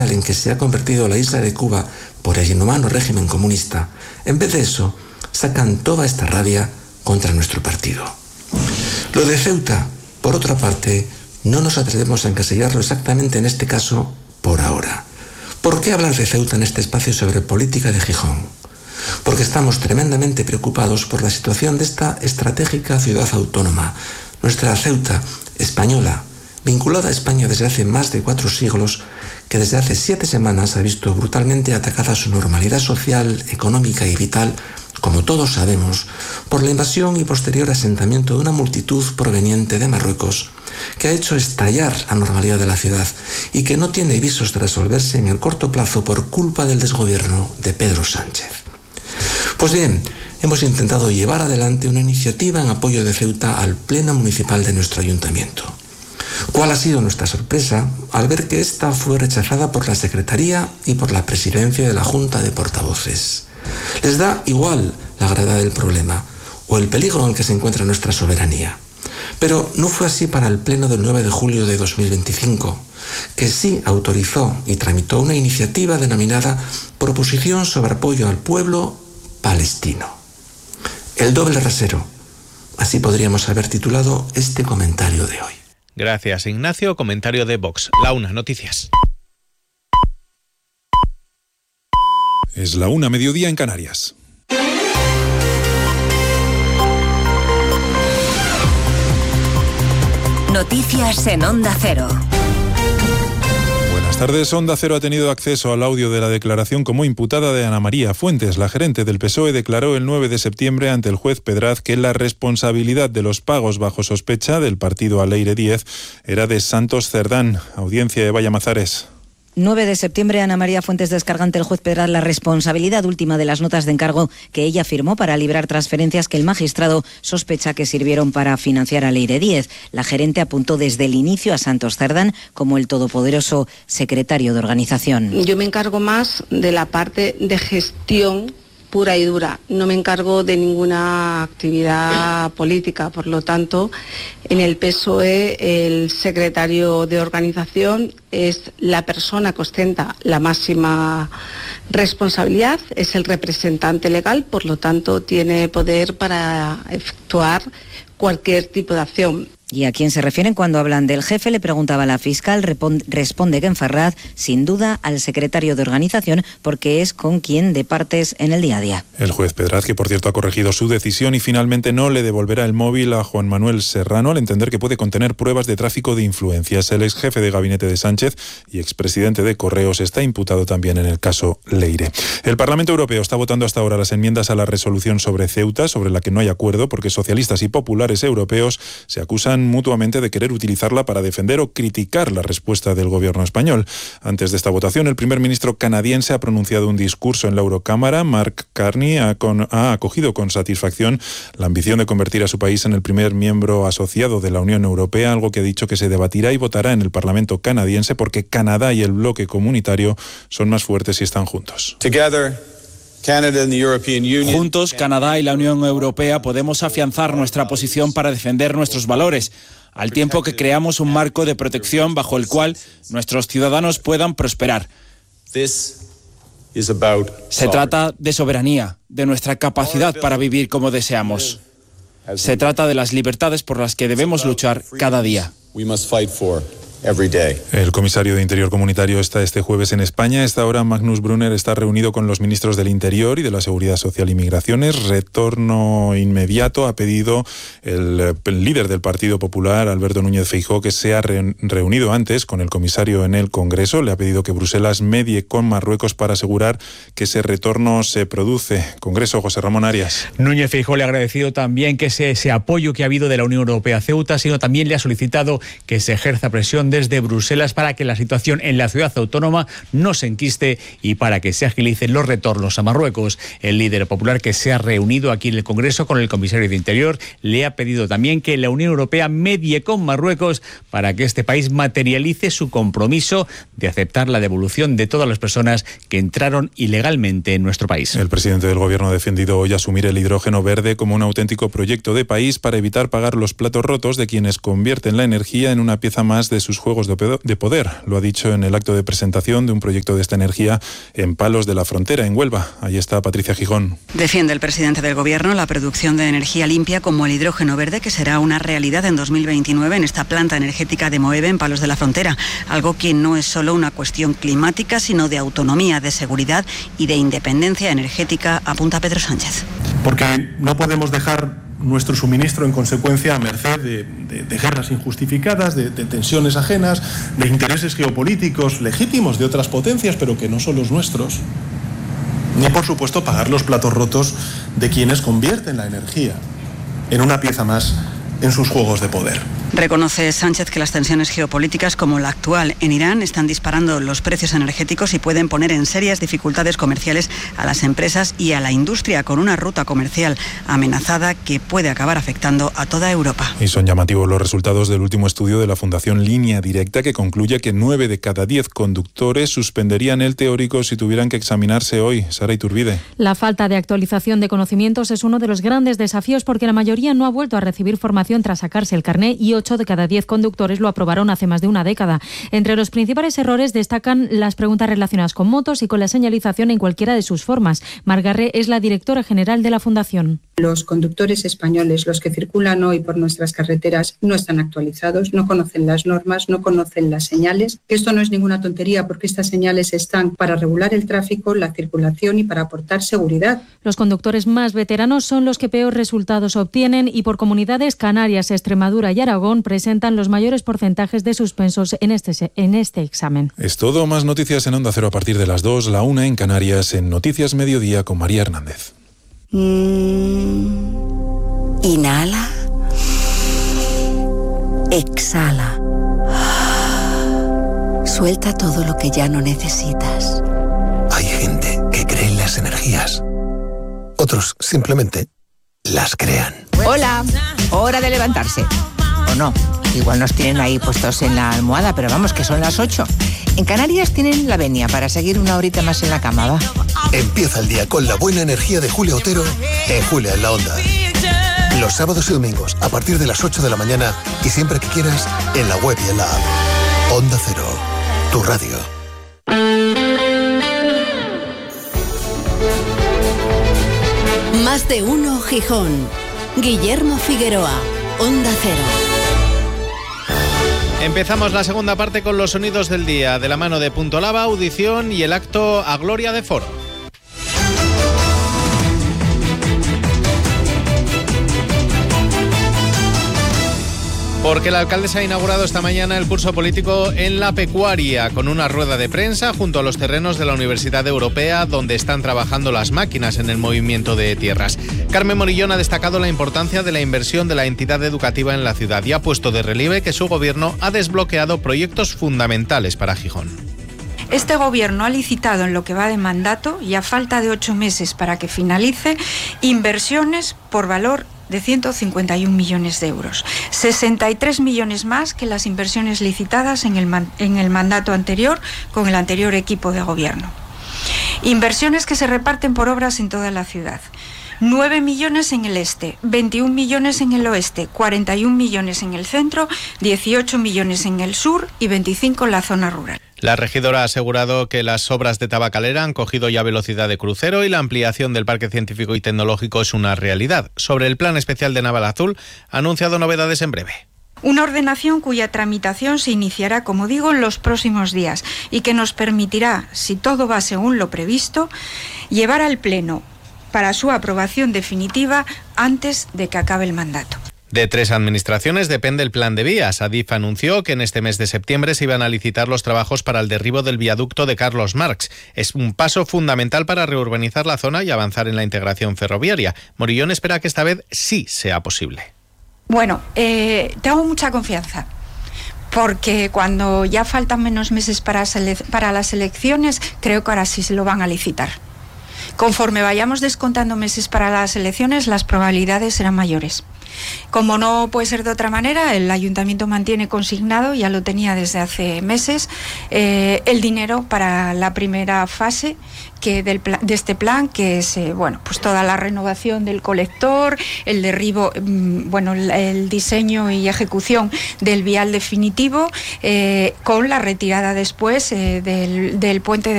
en que se ha convertido la isla de Cuba por el inhumano régimen comunista, en vez de eso, sacan toda esta rabia contra nuestro partido. Lo de Ceuta, por otra parte, no nos atrevemos a encasillarlo exactamente en este caso por ahora. ¿Por qué hablar de Ceuta en este espacio sobre política de Gijón? Porque estamos tremendamente preocupados por la situación de esta estratégica ciudad autónoma, nuestra Ceuta española, vinculada a España desde hace más de 4 siglos, que desde hace 7 semanas ha visto brutalmente atacada su normalidad social, económica y vital, como todos sabemos, por la invasión y posterior asentamiento de una multitud proveniente de Marruecos, que ha hecho estallar la normalidad de la ciudad y que no tiene visos de resolverse en el corto plazo por culpa del desgobierno de Pedro Sánchez. Pues bien, hemos intentado llevar adelante una iniciativa en apoyo de Ceuta al Pleno Municipal de nuestro ayuntamiento. ¿Cuál ha sido nuestra sorpresa al ver que esta fue rechazada por la Secretaría y por la Presidencia de la Junta de Portavoces? Les da igual la gravedad del problema o el peligro en el que se encuentra nuestra soberanía. Pero no fue así para el Pleno del 9 de julio de 2025, que sí autorizó y tramitó una iniciativa denominada Proposición sobre apoyo al pueblo palestino. El doble rasero. Así podríamos haber titulado este comentario de hoy. Gracias, Ignacio. Comentario de Vox. La Una, noticias. Es la 1, mediodía en Canarias. Noticias en Onda Cero. Buenas tardes. Onda Cero ha tenido acceso al audio de la declaración como imputada de Ana María Fuentes. La gerente del PSOE declaró el 9 de septiembre ante el juez Pedraz que la responsabilidad de los pagos bajo sospecha del partido Aleire 10 era de Santos Cerdán. Audiencia de Vallamazares. 9 de septiembre, Ana María Fuentes descarga ante el juez Pedraz la responsabilidad última de las notas de encargo que ella firmó para librar transferencias que el magistrado sospecha que sirvieron para financiar a Aleire 10. La gerente apuntó desde el inicio a Santos Cerdán como el todopoderoso secretario de organización. Yo me encargo más de la parte de gestión pura y dura. No me encargo de ninguna actividad política, por lo tanto, en el PSOE el secretario de organización es la persona que ostenta la máxima responsabilidad, es el representante legal, por lo tanto tiene poder para efectuar cualquier tipo de acción. ¿Y a quién se refieren cuando hablan del jefe? Le preguntaba la fiscal. Responde Ken Ferraz, sin duda al secretario de organización, porque es con quien departes en el día a día. El juez Pedraz, que por cierto ha corregido su decisión y finalmente no le devolverá el móvil a Juan Manuel Serrano al entender que puede contener pruebas de tráfico de influencias. El ex jefe de gabinete de Sánchez y expresidente de Correos está imputado también en el caso Leire. El Parlamento Europeo está votando hasta ahora las enmiendas a la resolución sobre Ceuta, sobre la que no hay acuerdo porque socialistas y populares europeos se acusan mutuamente de querer utilizarla para defender o criticar la respuesta del gobierno español. Antes de esta votación, el primer ministro canadiense ha pronunciado un discurso en la Eurocámara. Mark Carney ha acogido con satisfacción la ambición de convertir a su país en el primer miembro asociado de la Unión Europea, algo que ha dicho que se debatirá y votará en el Parlamento canadiense porque Canadá y el bloque comunitario son más fuertes si están juntos. Juntos, Canadá y la Unión Europea podemos afianzar nuestra posición para defender nuestros valores, al tiempo que creamos un marco de protección bajo el cual nuestros ciudadanos puedan prosperar. Se trata de soberanía, de nuestra capacidad para vivir como deseamos. Se trata de las libertades por las que debemos luchar cada día. El comisario de Interior Comunitario está este jueves en España. A esta hora Magnus Brunner está reunido con los ministros del Interior y de la Seguridad Social y Migraciones. Retorno inmediato ha pedido el líder del Partido Popular, Alberto Núñez Feijóo, que se ha reunido antes con el comisario en el Congreso. Le ha pedido que Bruselas medie con Marruecos para asegurar que ese retorno se produce. Congreso, José Ramón Arias. Núñez Feijóo le ha agradecido también que ese apoyo que ha habido de la Unión Europea a Ceuta, sino también le ha solicitado que se ejerza presión desde Bruselas para que la situación en la ciudad autónoma no se enquiste y para que se agilicen los retornos a Marruecos. El líder popular, que se ha reunido aquí en el Congreso con el comisario de Interior, le ha pedido también que la Unión Europea medie con Marruecos para que este país materialice su compromiso de aceptar la devolución de todas las personas que entraron ilegalmente en nuestro país. El presidente del Gobierno ha defendido hoy asumir el hidrógeno verde como un auténtico proyecto de país para evitar pagar los platos rotos de quienes convierten la energía en una pieza más de sus juegos de poder. Lo ha dicho en el acto de presentación de un proyecto de esta energía en Palos de la Frontera, en Huelva. Ahí está Patricia Gijón. Defiende el presidente del Gobierno la producción de energía limpia como el hidrógeno verde, que será una realidad en 2029 en esta planta energética de Moeve, en Palos de la Frontera. Algo que no es solo una cuestión climática, sino de autonomía, de seguridad y de independencia energética, apunta Pedro Sánchez. Porque no podemos dejar nuestro suministro en consecuencia a merced de guerras injustificadas, de tensiones ajenas, de intereses geopolíticos legítimos de otras potencias, pero que no son los nuestros. Ni, por supuesto, pagar los platos rotos de quienes convierten la energía en una pieza más en sus juegos de poder. Reconoce Sánchez que las tensiones geopolíticas como la actual en Irán están disparando los precios energéticos y pueden poner en serias dificultades comerciales a las empresas y a la industria, con una ruta comercial amenazada que puede acabar afectando a toda Europa. Y son llamativos los resultados del último estudio de la Fundación Línea Directa, que concluye que 9 de cada 10 conductores suspenderían el teórico si tuvieran que examinarse hoy. Sara Iturbide. La falta de actualización de conocimientos es uno de los grandes desafíos, porque la mayoría no ha vuelto a recibir formación tras sacarse el carné y 8 de cada 10 conductores lo aprobaron hace más de una década. Entre los principales errores destacan las preguntas relacionadas con motos y con la señalización en cualquiera de sus formas. Margarré es la directora general de la Fundación. Los conductores españoles, los que circulan hoy por nuestras carreteras, no están actualizados, no conocen las normas, no conocen las señales. Esto no es ninguna tontería, porque estas señales están para regular el tráfico, la circulación y para aportar seguridad. Los conductores más veteranos son los que peor resultados obtienen, y por comunidades, Canarias, Extremadura y Aragón presentan los mayores porcentajes de suspensos en este examen. Es todo. Más noticias en Onda Cero a partir de las 2, la 1 en Canarias, en Noticias Mediodía con María Hernández. Inhala. Exhala. Suelta todo lo que ya no necesitas. Hay gente que cree en las energías. Otros simplemente las crean. Hola, hora de levantarse. O no, igual nos tienen ahí puestos en la almohada, pero vamos, que son las 8. En Canarias tienen la venia para seguir una horita más en la cama, ¿va? Empieza el día con la buena energía de Julia Otero en Julia en la Onda. Los sábados y domingos a partir de las 8 de la mañana y siempre que quieras en la web y en la app. Onda Cero, tu radio. Más de uno Gijón. Guillermo Figueroa, Onda Cero. Empezamos la segunda parte con los sonidos del día, de la mano de Punto Lava, Audición y el acto a gloria de Foro. Porque la alcaldesa ha inaugurado esta mañana el curso político en la pecuaria, con una rueda de prensa junto a los terrenos de la Universidad Europea, donde están trabajando las máquinas en el movimiento de tierras. Carmen Morillón ha destacado la importancia de la inversión de la entidad educativa en la ciudad y ha puesto de relieve que su gobierno ha desbloqueado proyectos fundamentales para Gijón. Este gobierno ha licitado en lo que va de mandato, y a falta de 8 meses para que finalice, inversiones por valor de 151 millones de euros. 63 millones más que las inversiones licitadas en el mandato anterior con el anterior equipo de gobierno. Inversiones que se reparten por obras en toda la ciudad. 9 millones en el este, 21 millones en el oeste, 41 millones en el centro, 18 millones en el sur y 25 en la zona rural. La regidora ha asegurado que las obras de Tabacalera han cogido ya velocidad de crucero y la ampliación del Parque Científico y Tecnológico es una realidad. Sobre el Plan Especial de Navalazul ha anunciado novedades en breve. Una ordenación cuya tramitación se iniciará, como digo, en los próximos días y que nos permitirá, si todo va según lo previsto, llevar al Pleno para su aprobación definitiva antes de que acabe el mandato. De 3 administraciones depende el plan de vías. Adif anunció que en este mes de septiembre se iban a licitar los trabajos para el derribo del viaducto de Carlos Marx. Es un paso fundamental para reurbanizar la zona y avanzar en la integración ferroviaria. Morillón espera que esta vez sí sea posible. Bueno, tengo mucha confianza, porque cuando ya faltan menos meses para las elecciones, creo que ahora sí se lo van a licitar. Conforme vayamos descontando meses para las elecciones, las probabilidades serán mayores. Como no puede ser de otra manera, el ayuntamiento mantiene consignado, ya lo tenía desde hace meses, el dinero para la primera fase de este plan, que es pues toda la renovación del colector, el derribo, el diseño y ejecución del vial definitivo, con la retirada después del puente